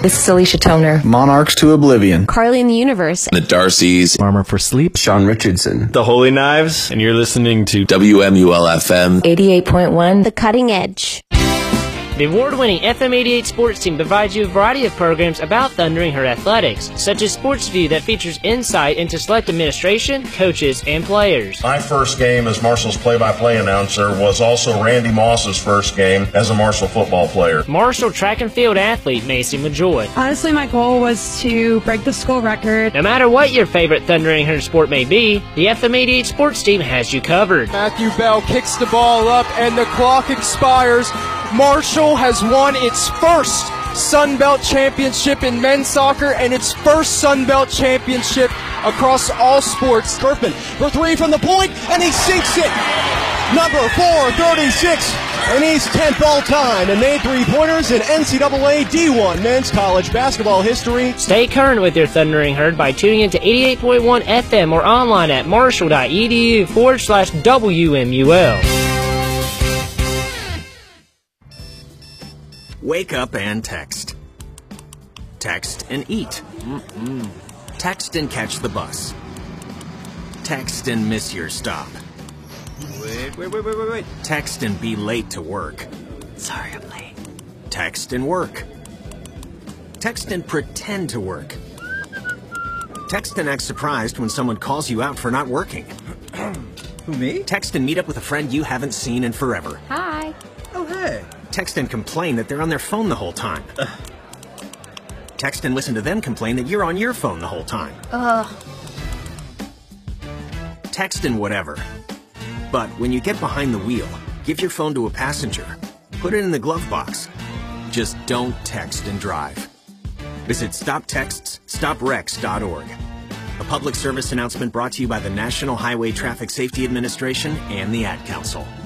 This is Alicia Toner. Monarchs to Oblivion. Carly in the Universe. The Darcys. Armor for Sleep. Sean Richardson. The Holy Knives. And you're listening to WMUL-FM 88.1. The Cutting Edge. The award-winning FM 88 sports team provides you a variety of programs about Thundering Herd athletics, such as Sports View that features insight into select administration, coaches, and players. My first game as Marshall's play-by-play announcer was also Randy Moss's first game as a Marshall football player. Marshall track and field athlete Macy LaJoy. Honestly, my goal was to break the school record. No matter what your favorite Thundering Herd sport may be, the FM 88 sports team has you covered. Matthew Bell kicks the ball up and the clock expires. Marshall has won its first Sun Belt Championship in men's soccer and its first Sun Belt Championship across all sports. Kerfman for three from the point, and he sinks it. Number 436, and he's 10th all time and made three-pointers in NCAA D1 men's college basketball history. Stay current with your Thundering Herd by tuning into 88.1 FM or online at marshall.edu/WMUL. Wake up and text. Text and eat. Text and catch the bus. Text and miss your stop. Wait. Text and be late to work. Sorry, I'm late. Text and work. Text and pretend to work. Text and act surprised when someone calls you out for not working. Who, me? Text and meet up with a friend you haven't seen in forever. Hi. Oh, hey. Text and complain that they're on their phone the whole time. Text and listen to them complain that you're on your phone the whole time. Text and whatever. But when you get behind the wheel, give your phone to a passenger. Put it in the glove box. Just don't text and drive. Visit StopTextsStopWrecks.org. A public service announcement brought to you by the National Highway Traffic Safety Administration and the Ad Council.